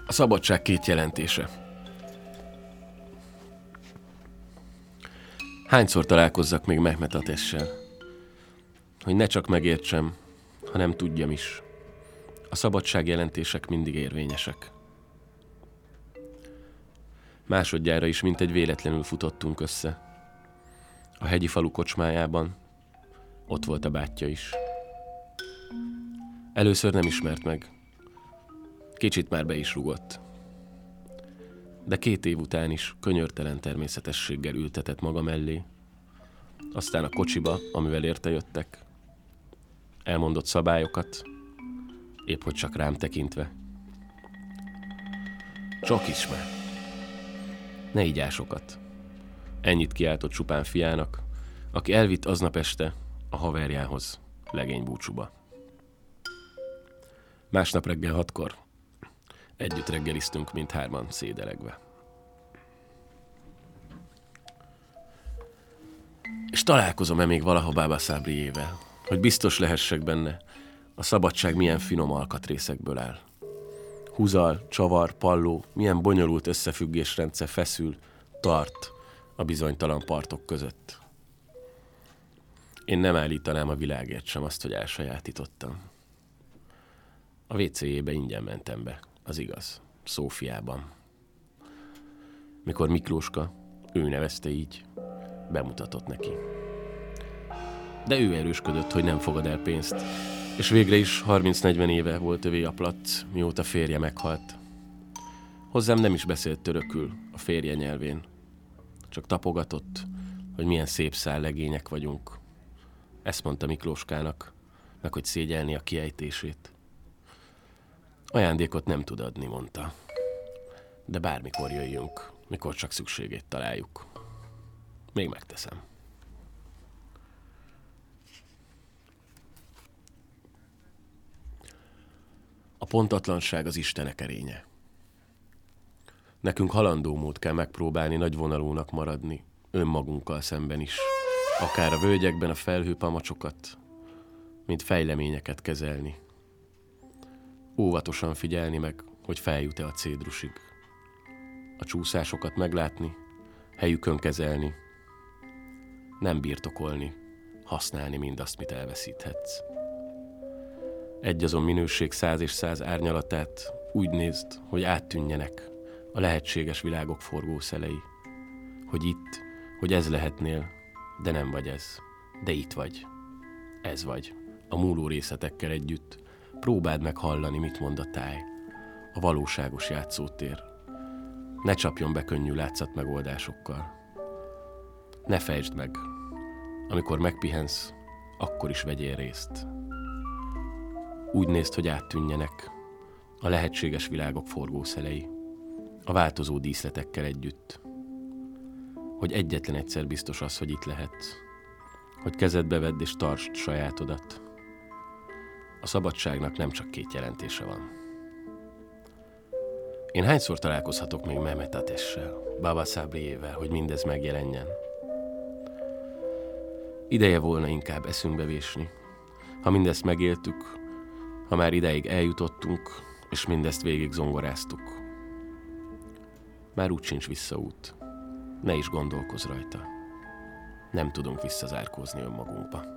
A szabadság két jelentése. Hányszor találkozzak még Mehmet Atessel, hogy ne csak megértsem, hanem tudjam is. A szabadság jelentések mindig érvényesek. Másodjára is mintegy véletlenül futottunk össze. A hegyi falu kocsmájában ott volt a bátyja is. Először nem ismert meg. Kicsit már be is rugott. De 2 év után is könyörtelen természetességgel ültetett maga mellé. Aztán a kocsiba, amivel értejöttek, elmondott szabályokat, épp hogy csak rám tekintve. Csak ismer. Ne igyál sokat. Ennyit kiáltott csupán fiának, aki elvitt aznap este a haverjához legénybúcsúba. Másnap reggel 6-kor együtt reggeliztünk mindhárman szédelegve. És találkozom-e még valaha Baba Sabriével, hogy biztos lehessek benne, a szabadság milyen finom alkatrészekből áll. Húzal, csavar, palló, milyen bonyolult összefüggésrendszer feszül, tart a bizonytalan partok között. Én nem állítanám a világért sem azt, hogy elsajátítottam. A WC-jébe ingyen mentem be, az igaz, Szófiában. Mikor Miklóska, ő nevezte így, bemutatott neki. De ő erősködött, hogy nem fogad el pénzt, és végre is 30-40 éve volt övé a plac, mióta férje meghalt. Hozzám nem is beszélt törökül, a férje nyelvén. Csak tapogatott, hogy milyen szép szállegények vagyunk. Ezt mondta Miklóskának, meg hogy szégyelni a kiejtését. Ajándékot nem tud adni, mondta. De bármikor jöjjünk, mikor csak szükségét találjuk. Még megteszem. A pontatlanság az Istenek erénye. Nekünk halandó mód kell megpróbálni nagyvonalúnak maradni, önmagunkkal szemben is. Akár a völgyekben a felhőpamacsokat, mint fejleményeket kezelni. Óvatosan figyelni meg, hogy feljut-e a cédrusig. A csúszásokat meglátni, helyükön kezelni. Nem birtokolni, használni mindazt, mit elveszíthetsz. Egyazon minőség 100 és 100 árnyalatát úgy nézd, hogy áttűnjenek a lehetséges világok forgószelei. Hogy itt, hogy ez lehetnél, de nem vagy ez. De itt vagy. Ez vagy. A múló részletekkel együtt. Próbáld meg hallani, mit mond a táj. A valóságos játszótér. Ne csapjon be könnyű látszat megoldásokkal. Ne fejtsd meg. Amikor megpihensz, akkor is vegyél részt. Úgy nézd, hogy áttűnjenek a lehetséges világok forgószelei, a változó díszletekkel együtt. Hogy egyetlen egyszer biztos az, hogy itt lehetsz. Hogy kezedbe vedd és tartsd sajátodat. A szabadságnak nem csak 2 jelentése van. Én hányszor találkozhatok még Mehmet Atessel, Baba Sabriével, hogy mindez megjelenjen? Ideje volna inkább eszünkbe vésni. Ha mindezt megéltük, ha már ideig eljutottunk, és mindezt végig zongoráztuk. Már úgy sincs visszaút. Ne is gondolkozz rajta. Nem tudunk visszazárkózni önmagunkba.